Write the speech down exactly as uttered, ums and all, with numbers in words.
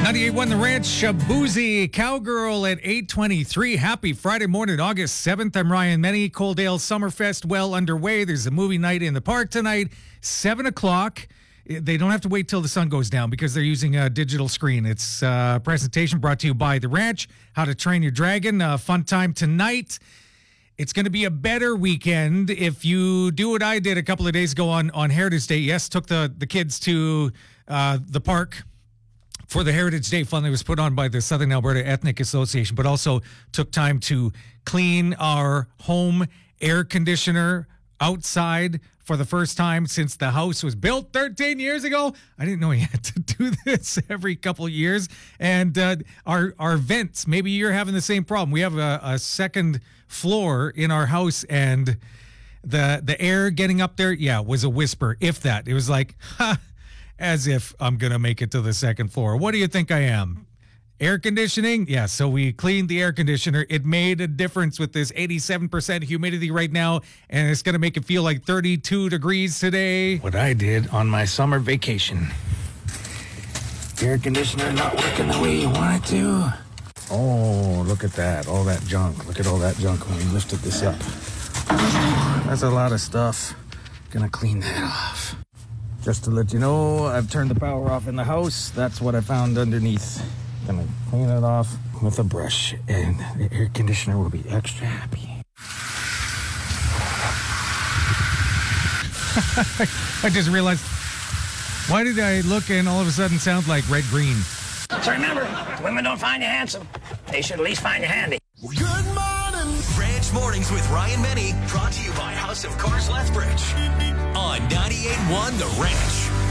ninety-eight point one The Ranch, Shabuzi, Cowgirl at eight twenty-three. Happy Friday morning, August seventh. I'm Ryan Menny. Coaldale Summerfest well underway. There's a movie night in the park tonight, seven o'clock. They don't have to wait till the sun goes down because they're using a digital screen. It's a presentation brought to you by The Ranch, How to Train Your Dragon. A fun time tonight. It's going to be a better weekend if you do what I did a couple of days ago on, on Heritage Day. Yes, took the, the kids to uh, the park for the Heritage Day fun that was put on by the Southern Alberta Ethnic Association, but also took time to clean our home air conditioner outside for the first time since the house was built thirteen years ago. I didn't know you had to do this every couple of years. And uh, our our vents, maybe you're having the same problem. We have a, a second floor in our house, and the the air getting up there, yeah, was a whisper, if that. It was like, ha, as if I'm going to make it to the second floor. What do you think I am? Air conditioning? Yeah, so we cleaned the air conditioner. It made a difference with this eighty-seven percent humidity right now, and it's going to make it feel like thirty-two degrees today. What I did on my summer vacation. Air conditioner not working the way you want it to. Oh, look at that. All that junk. Look at all that junk when we lifted this up. That's a lot of stuff. Gonna clean that off. Just to let you know, I've turned the power off in the house. That's what I found underneath. Gonna clean it off with a brush, and the air conditioner will be extra happy. I just realized, why did I look and all of a sudden sound like Red Green? So remember, if women don't find you handsome, they should at least find you handy. Good morning. Ranch Mornings with Ryan Menny, brought to you by House of Cars Lethbridge on ninety-eight point one The Ranch.